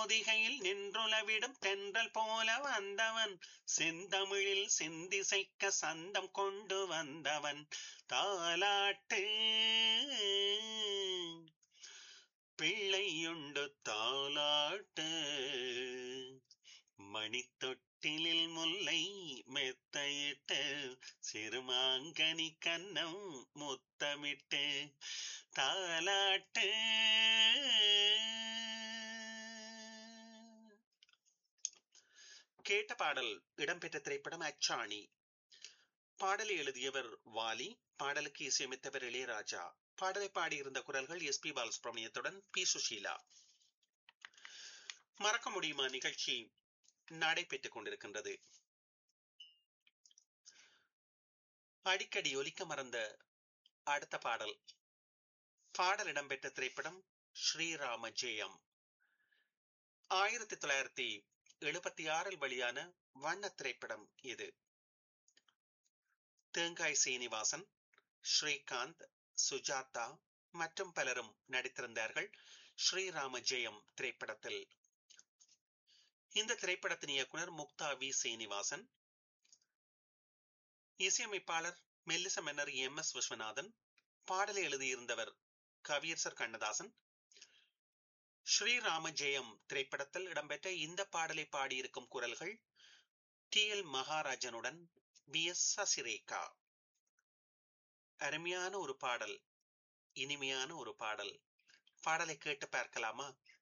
பொதிகையில் நின்றுலவிடும் தென்றல் போல வந்தவன், செந்தமிழில் செந்திசைக்க சந்தம் கொண்டு வந்தவன். தாலாட்டு பிள்ளையுண்டு தாலாட்டு, மணித்தொட்டிலில் முல்லை மெத்தையிட்டு, சிறுமாங்கனி கன்னம் முத்தமிட்டு. தாலாட்டு. கேட்ட பாடல் இடம்பெற்ற திரைப்படம் அச்சாணி. பாடலை எழுதியவர் வாலி, பாடலுக்கு இசையமைத்தவர் இளையராஜா. பாடலை பாடியிருந்த குரல்கள் எஸ் பி பாலசுப்ரமணியத்துடன் பி சுஷீலா. மறக்க முடியுமா நிகழ்ச்சி நடைபெற்றுக் கொண்டிருக்கின்றது. அடிக்கடி ஒலிக்க மறந்த அடுத்த பாடல். பாடல் இடம்பெற்ற திரைப்படம் ஸ்ரீராம ஜெயம். 1976 வெளியான வண்ண திரைப்படம் இது. தேங்காய் சீனிவாசன், ஸ்ரீகாந்த், சுஜாதா மற்றும் பலரும் நடித்திருந்தார்கள் ஸ்ரீராம ஜெயம் திரைப்படத்தில். இந்த திரைப்படத்தின் இயக்குனர் முக்தா வி சீனிவாசன், இசையமைப்பாளர் மெல்லிச மன்னர் MS விஸ்வநாதன், பாடலை எழுதியிருந்தவர் கவியரசர் கண்ணதாசன். ஸ்ரீராம ஜெயம் திரைப்படத்தில் இடம்பெற்ற இந்த பாடலை பாடியிருக்கும் குரல்கள் TL மகாராஜனுடன் BS சசிரேகா. அருமையான ஒரு பாடல், இனிமையான ஒரு பாடல். பாடலை கேட்டு பார்க்கலாமா?